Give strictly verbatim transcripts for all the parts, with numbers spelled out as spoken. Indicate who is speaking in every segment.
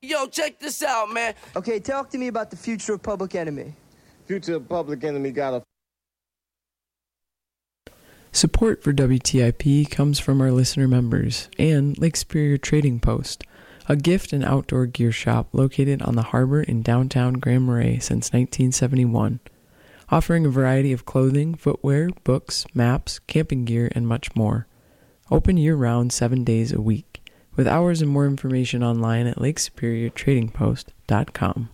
Speaker 1: Yo, check this out, man.
Speaker 2: Okay, talk to me about the future of Public Enemy.
Speaker 3: Future of Public Enemy got a...
Speaker 4: Support for W T I P comes from our listener members and Lake Superior Trading Post, a gift and outdoor gear shop located on the harbor in downtown Grand Marais since nineteen seventy-one, offering a variety of clothing, footwear, books, maps, camping gear, and much more. Open year-round seven days a week, with hours and more information online at lake superior trading post dot com.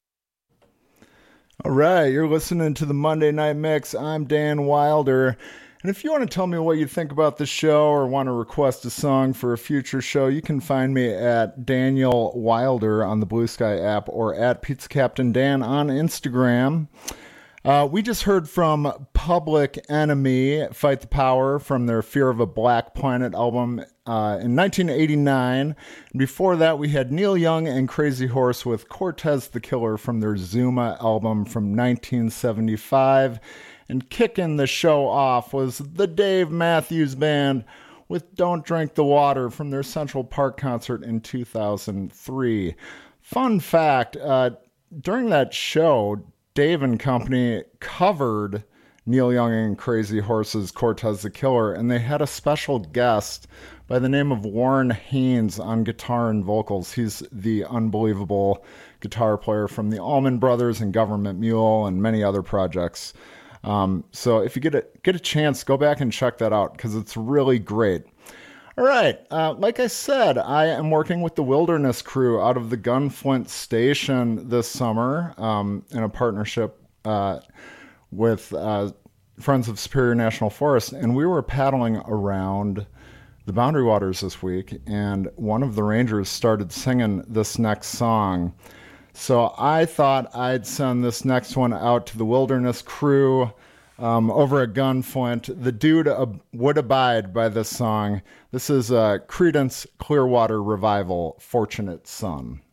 Speaker 5: All right, you're listening to the Monday Night Mix. I'm Dan Wilder. And if you want to tell me what you think about the show or want to request a song for a future show, you can find me at Daniel Wilder on the Blue Sky app or at Pizza Captain Dan on Instagram. Uh, we just heard from Public Enemy, Fight the Power, from their Fear of a Black Planet album uh, in nineteen eighty-nine. And before that, we had Neil Young and Crazy Horse with Cortez the Killer from their Zuma album from nineteen seventy-five. And kicking the show off was the Dave Matthews Band with Don't Drink the Water from their Central Park concert in two thousand three. Fun fact, uh, during that show, Dave and company covered Neil Young and Crazy Horse's Cortez the Killer, and they had a special guest by the name of Warren Haynes on guitar and vocals. He's the unbelievable guitar player from the Allman Brothers and Government Mule and many other projects. Um, so if you get a get a chance, go back and check that out because it's really great. All right, uh, like I said, I am working with the Wilderness Crew out of the Gunflint Station this summer um, in a partnership uh, with uh, Friends of Superior National Forest, and we were paddling around the Boundary Waters this week, and one of the rangers started singing this next song. So I thought I'd send this next one out to the Wilderness Crew um, over at Gunflint. The dude ab- would abide by this song. This is uh, Creedence Clearwater Revival, Fortunate Son.